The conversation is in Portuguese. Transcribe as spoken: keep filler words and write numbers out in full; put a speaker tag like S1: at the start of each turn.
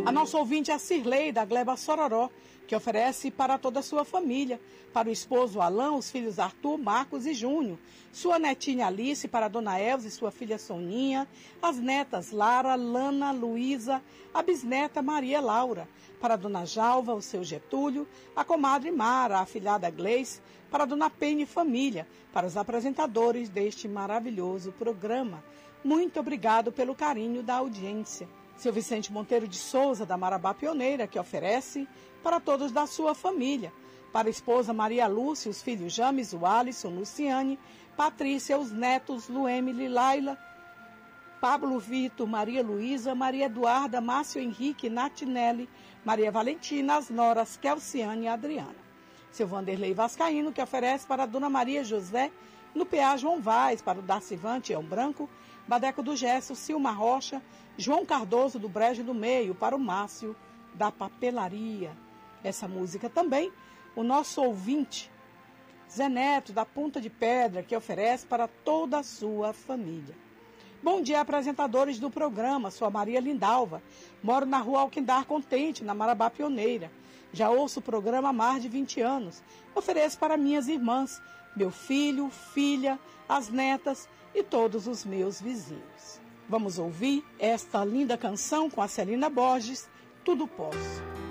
S1: A nossa ouvinte é a Cirlei, da Gleba Sororó, que oferece para toda a sua família, para o esposo Alain, os filhos Arthur, Marcos e Júnior, sua netinha Alice, para a dona Elza e sua filha Soninha, as netas Lara, Lana, Luísa, a bisneta Maria Laura, para a dona Jalva, o seu Getúlio, a comadre Mara, a afilhada Gleice, para a dona Penha e família, para os apresentadores deste maravilhoso programa. Muito obrigado pelo carinho da audiência. Seu Vicente Monteiro de Souza, da Marabá Pioneira, que oferece para todos da sua família, para a esposa Maria Lúcia, os filhos James, o Alisson, Luciane, Patrícia, os netos Luemile, Laila, Pablo Vitor, Maria Luísa, Maria Eduarda, Márcio Henrique, Natinelli, Maria Valentina, as noras Kelciane e Adriana. Seu Vanderlei Vascaíno, que oferece para a dona Maria José, no P A João Vaz, para o Darcivante Tião Branco, Badeco do Gesso, Silma Rocha, João Cardoso do Brejo do Meio, para o Márcio da Papelaria. Essa música também, o nosso ouvinte, Zé Neto, da Ponta de Pedra, que oferece para toda a sua família. Bom dia, apresentadores do programa, sou a Maria Lindalva, moro na rua Alquindar Contente, na Marabá Pioneira. Já ouço o programa há mais de vinte anos, ofereço para minhas irmãs, meu filho, filha, as netas e todos os meus vizinhos. Vamos ouvir esta linda canção com a Celina Borges, Tudo Posso.